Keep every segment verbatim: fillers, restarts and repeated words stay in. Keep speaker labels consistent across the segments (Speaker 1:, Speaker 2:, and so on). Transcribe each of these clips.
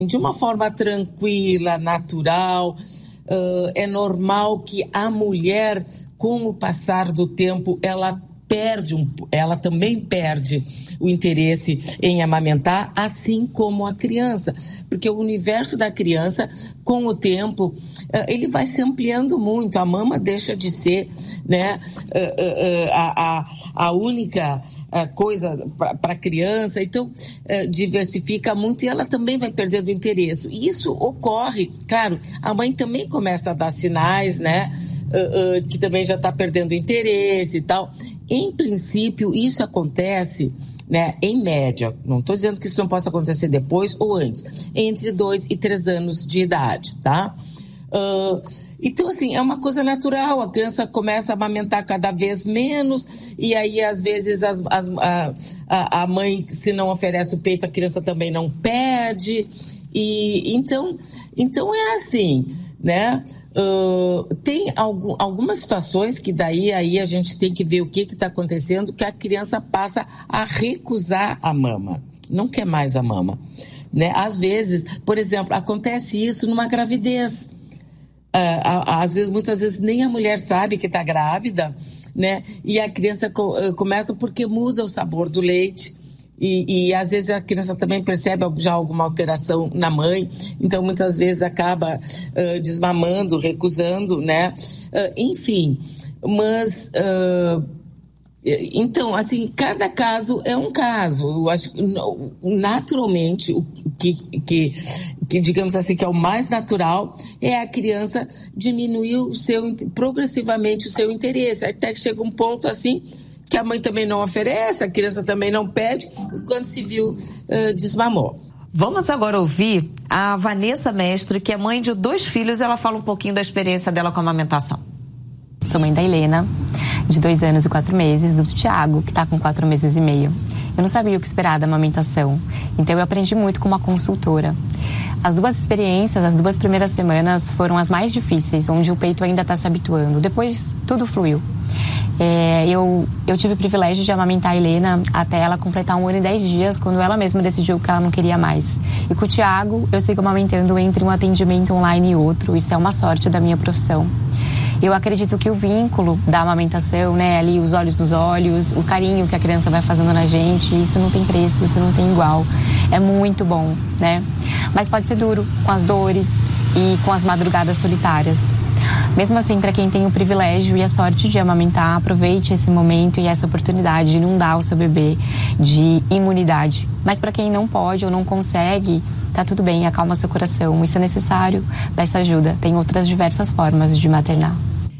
Speaker 1: de uma forma tranquila, natural. Uh, é normal que a mulher, com o passar do tempo, ela perde, um, ela também perde o interesse em amamentar, assim como a criança, porque o universo da criança, com o tempo, uh, ele vai se ampliando muito. A mama deixa de ser, né, uh, uh, uh, a, a, a única uh, coisa para a criança, então uh, diversifica muito e ela também vai perdendo o interesse. E isso ocorre, claro, a mãe também começa a dar sinais, né, uh, uh, que também já está perdendo o interesse e tal. Em princípio, isso acontece, né, em média, não estou dizendo que isso não possa acontecer depois ou antes, entre dois e três anos de idade, tá? Uh, então, assim, é uma coisa natural, a criança começa a amamentar cada vez menos e aí, às vezes, as, as, a, a, a mãe, se não oferece o peito, a criança também não pede, e então, então é assim, né? Uh, tem algum, algumas situações que daí aí a gente tem que ver o que está acontecendo, que a criança passa a recusar a mama, não quer mais a mama, né? Às vezes, por exemplo, acontece isso numa gravidez, uh, às vezes, muitas vezes nem a mulher sabe que está grávida, né? E a criança co- uh, começa porque muda o sabor do leite. E, e às vezes a criança também percebe já alguma alteração na mãe, então muitas vezes acaba uh, desmamando, recusando, né? Uh, enfim, mas uh, então, assim, cada caso é um caso. Eu acho que naturalmente o que, que, que digamos assim, que é o mais natural é a criança diminuir o seu, progressivamente o seu interesse, até que chega um ponto assim que a mãe também não oferece, a criança também não pede, e quando se viu, uh, desmamou.
Speaker 2: Vamos agora ouvir a Vanessa Mestre, que é mãe de dois filhos, e ela fala um pouquinho da experiência dela com a amamentação.
Speaker 3: Sou mãe da Helena, de dois anos e quatro meses, do Thiago, que está com quatro meses e meio. Eu não sabia o que esperar da amamentação, então eu aprendi muito com uma consultora. As duas experiências, as duas primeiras semanas foram as mais difíceis, onde o peito ainda está se habituando. Depois, tudo fluiu. É, eu, eu tive o privilégio de amamentar a Helena até ela completar um ano e dez dias, quando ela mesma decidiu que ela não queria mais. E com o Thiago, eu sigo amamentando entre um atendimento online e outro. Isso é uma sorte da minha profissão. Eu acredito que o vínculo da amamentação, né, ali os olhos nos olhos, o carinho que a criança vai fazendo na gente, isso não tem preço, isso não tem igual. É muito bom, né? Mas pode ser duro, com as dores e com as madrugadas solitárias. Mesmo assim, para quem tem o privilégio e a sorte de amamentar, aproveite esse momento e essa oportunidade de inundar o seu bebê de imunidade. Mas para quem não pode ou não consegue, tá tudo bem, acalma seu coração. Isso é necessário, peça ajuda. Tem outras diversas formas de maternar.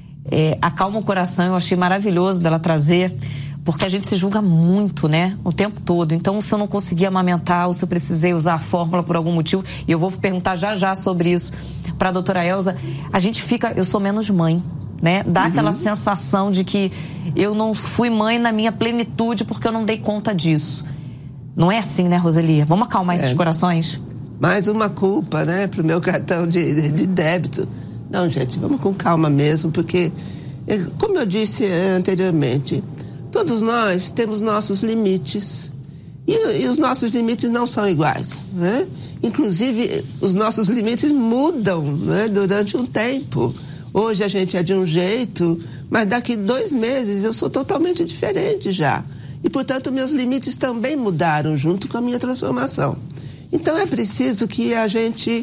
Speaker 2: É, acalma o coração, eu achei maravilhoso dela trazer, porque a gente se julga muito, né, o tempo todo. Então, se eu não conseguir amamentar, ou se eu precisei usar a fórmula por algum motivo, e eu vou perguntar já já sobre isso para a doutora Elza, a gente fica, eu sou menos mãe, né, dá uhum. aquela sensação de que eu não fui mãe na minha plenitude porque eu não dei conta disso. Não é assim, né, Roseli? Vamos acalmar é. esses corações?
Speaker 4: Mais uma culpa, né, pro meu cartão de, de débito. Não, gente, vamos com calma mesmo, porque, como eu disse anteriormente, todos nós temos nossos limites. E, e os nossos limites não são iguais, né? Inclusive, os nossos limites mudam, né, durante um tempo. Hoje a gente é de um jeito, mas daqui dois meses eu sou totalmente diferente já. E, portanto, meus limites também mudaram junto com a minha transformação. Então, é preciso que a gente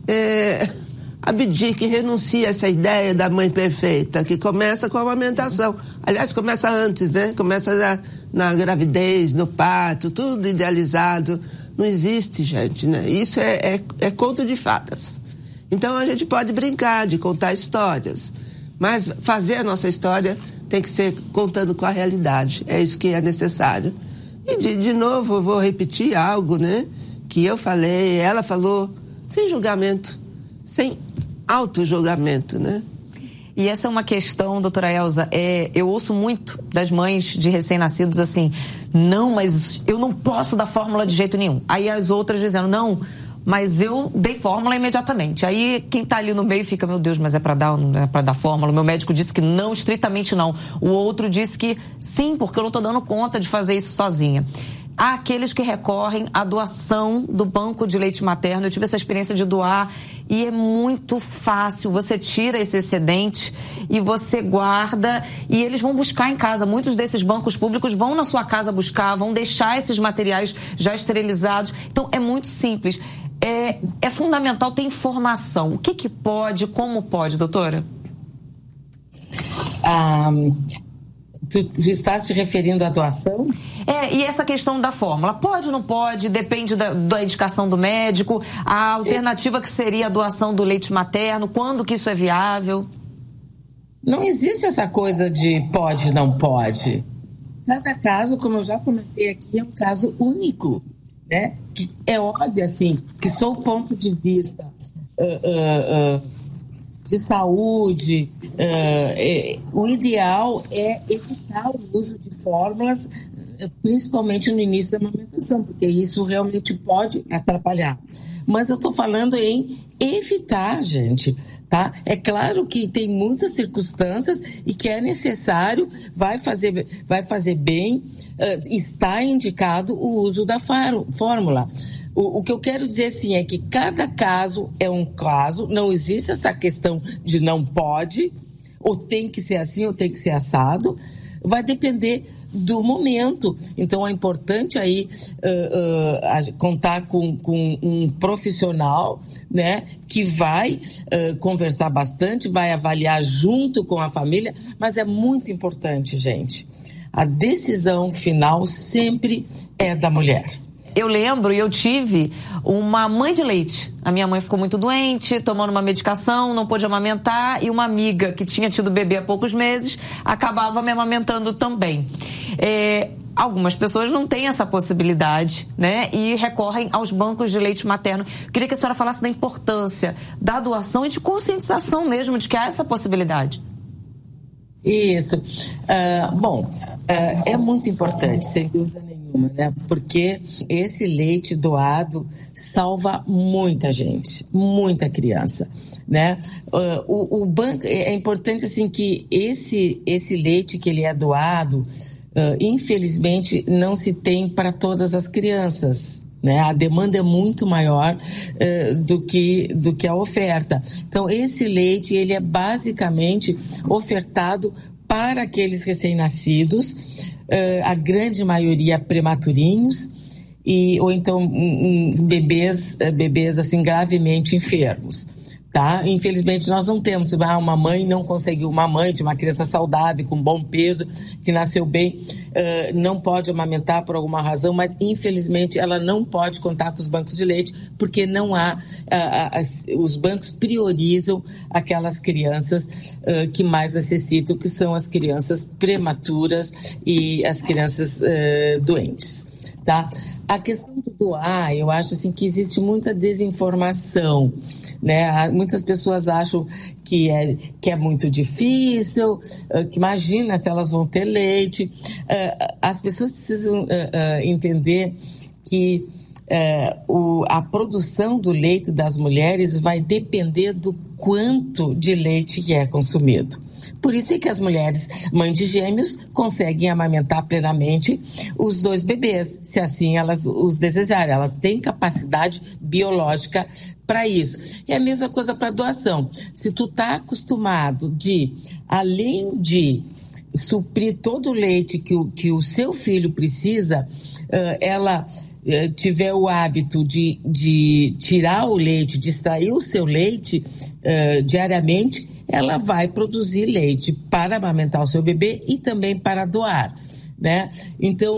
Speaker 4: é, abdique, renuncie a essa ideia da mãe perfeita, que começa com a amamentação. Aliás, começa antes, né? Começa na, na gravidez, no parto, tudo idealizado. Não existe, gente, né? Isso é, é, é conto de fadas. Então, a gente pode brincar de contar histórias, mas fazer a nossa história tem que ser contando com a realidade. É isso que é necessário. E, de, de novo, eu vou repetir algo, né? Que eu falei, ela falou, sem julgamento, sem auto-julgamento, né?
Speaker 2: E essa é uma questão, doutora Elza, é, eu ouço muito das mães de recém-nascidos assim, não, mas eu não posso dar fórmula de jeito nenhum. Aí as outras dizendo, não, mas eu dei fórmula imediatamente. Aí quem tá ali no meio fica, meu Deus, mas é para dar, não é para dar fórmula? O meu médico disse que não, estritamente não. O outro disse que sim, porque eu não tô dando conta de fazer isso sozinha. há aqueles que recorrem à doação do banco de leite materno. Eu tive essa experiência de doar e é muito fácil. Você tira esse excedente e você guarda e eles vão buscar em casa. Muitos desses bancos públicos vão na sua casa buscar, vão deixar esses materiais já esterilizados. Então, é muito simples. É, é fundamental ter informação. O que que pode, como pode, doutora?
Speaker 1: Ah, tu, tu estás te referindo à doação?
Speaker 2: É, e essa questão da fórmula, pode ou não pode, depende da, da indicação do médico, a alternativa que seria a doação do leite materno, quando que isso é viável?
Speaker 1: Não existe essa coisa de pode, não pode. Cada caso, como eu já comentei aqui, é um caso único, né? Que é óbvio, assim, que sob o ponto de vista uh, uh, uh, de saúde, uh, é, o ideal é evitar o uso de fórmulas, principalmente no início da amamentação, porque isso realmente pode atrapalhar. Mas eu estou falando em evitar, gente, tá? É claro que tem muitas circunstâncias e que é necessário, vai fazer, vai fazer bem, uh, está indicado o uso da fórmula. O, o que eu quero dizer, assim, é que cada caso é um caso, não existe essa questão de não pode, ou tem que ser assim, ou tem que ser assado, vai depender do momento. Então é importante aí uh, uh, contar com, com um profissional, né, que vai uh, conversar bastante, vai avaliar junto com a família, mas é muito importante, gente. A decisão final sempre é da mulher.
Speaker 2: Eu lembro e eu tive uma mãe de leite. A minha mãe ficou muito doente, tomando uma medicação, não pôde amamentar, e uma amiga que tinha tido bebê há poucos meses acabava me amamentando também. É, algumas pessoas não têm essa possibilidade, né? E recorrem aos bancos de leite materno. Queria que a senhora falasse da importância da doação e de conscientização mesmo de que há essa possibilidade.
Speaker 1: Isso. Uh, bom, uh, é muito importante, sem dúvida nenhuma, né? Porque esse leite doado salva muita gente, muita criança, né? Uh, o, o banco, é importante, assim, que esse, esse leite que ele é doado, uh, infelizmente, não se tem para todas as crianças, né? A demanda é muito maior uh, do que, do que a oferta. Então, esse leite, ele é basicamente ofertado para aqueles recém-nascidos, uh, a grande maioria prematurinhos, e, ou então um, um, bebês, uh, bebês assim, gravemente enfermos. Tá? Infelizmente nós não temos, ah, uma mãe não conseguiu, uma mãe de uma criança saudável, com bom peso, que nasceu bem, uh, não pode amamentar por alguma razão, mas infelizmente ela não pode contar com os bancos de leite, porque não há, uh, uh, uh, os bancos priorizam aquelas crianças uh, que mais necessitam, que são as crianças prematuras e as crianças uh, doentes, tá? A questão do doar, eu acho assim que existe muita desinformação, né? Muitas pessoas acham que é, que é muito difícil, uh, que imagina se elas vão ter leite. Uh, as pessoas precisam uh, uh, entender que uh, o, a produção do leite das mulheres vai depender do quanto de leite que é consumido. Por isso é que as mulheres, mães de gêmeos, conseguem amamentar plenamente os dois bebês, se assim elas os desejarem. Elas têm capacidade biológica para isso. E a mesma coisa para doação. Se tu tá acostumado de, além de suprir todo o leite que o, que o seu filho precisa, uh, ela uh, tiver o hábito de, de tirar o leite, de extrair o seu leite uh, diariamente, ela vai produzir leite para amamentar o seu bebê e também para doar, né? Então,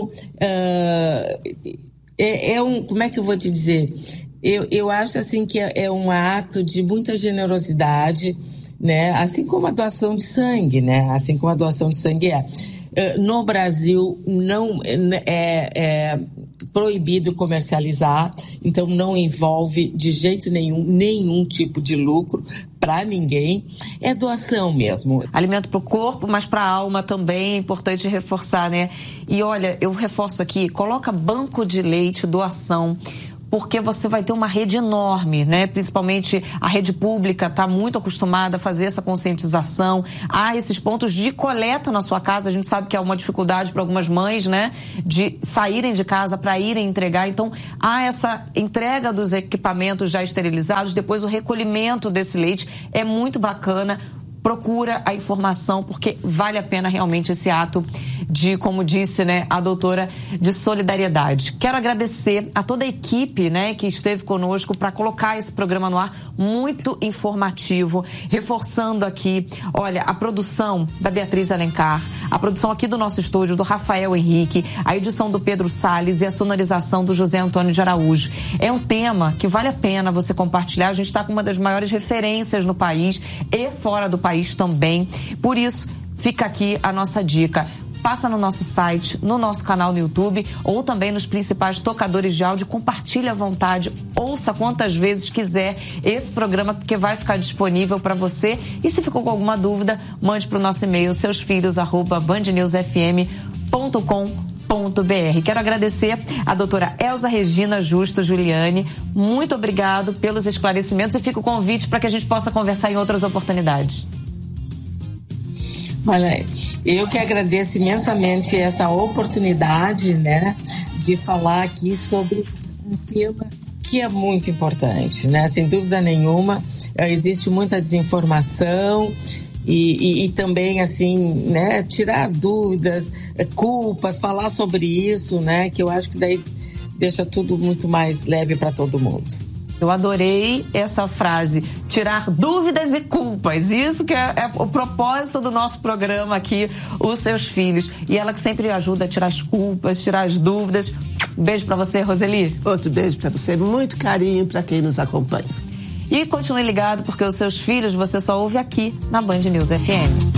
Speaker 1: uh, é, é um, como é que eu vou te dizer? Eu, eu acho, assim, que é, é um ato de muita generosidade, né? Assim como a doação de sangue, né? Assim como a doação de sangue é. Uh, no Brasil, não é, é proibido comercializar, então não envolve de jeito nenhum, nenhum tipo de lucro para ninguém, é doação mesmo.
Speaker 2: Alimento para o corpo, mas para a alma também, é importante reforçar, né? E olha, eu reforço aqui, coloca banco de leite, doação, porque você vai ter uma rede enorme, né? Principalmente a rede pública está muito acostumada a fazer essa conscientização. Há esses pontos de coleta na sua casa. A gente sabe que é uma dificuldade para algumas mães, né? De saírem de casa para irem entregar. Então, há essa entrega dos equipamentos já esterilizados, depois o recolhimento desse leite. É muito bacana. Procura a informação, porque vale a pena realmente esse ato de, como disse, né, a doutora, de solidariedade. Quero agradecer a toda a equipe, né, que esteve conosco para colocar esse programa no ar, muito informativo, reforçando aqui, olha, a produção da Beatriz Alencar, a produção aqui do nosso estúdio, do Rafael Henrique, a edição do Pedro Salles e a sonorização do José Antônio de Araújo. É um tema que vale a pena você compartilhar. A gente está com uma das maiores referências no país e fora do país também. Por isso, fica aqui a nossa dica. Passa no nosso site, no nosso canal no YouTube ou também nos principais tocadores de áudio. Compartilhe à vontade, ouça quantas vezes quiser esse programa, porque vai ficar disponível para você. E se ficou com alguma dúvida, mande para o nosso e-mail seusfilhos arroba band news f m ponto com ponto b r. Quero agradecer a doutora Elza Regina Justo Giuliani. Muito obrigado pelos esclarecimentos e fica o convite para que a gente possa conversar em outras oportunidades.
Speaker 1: Olha, eu que agradeço imensamente essa oportunidade, né, de falar aqui sobre um tema que é muito importante, né? Sem dúvida nenhuma, existe muita desinformação e, e, e também, assim, né, tirar dúvidas, culpas, falar sobre isso, né, que eu acho que daí deixa tudo muito mais leve para todo mundo.
Speaker 2: Eu adorei essa frase, tirar dúvidas e culpas. Isso que é, é o propósito do nosso programa aqui, Os Seus Filhos. E ela que sempre ajuda a tirar as culpas, tirar as dúvidas. Beijo pra você, Roseli.
Speaker 4: Outro beijo pra você, muito carinho pra quem nos acompanha.
Speaker 2: E continue ligado, porque Os Seus Filhos você só ouve aqui na Band News F M.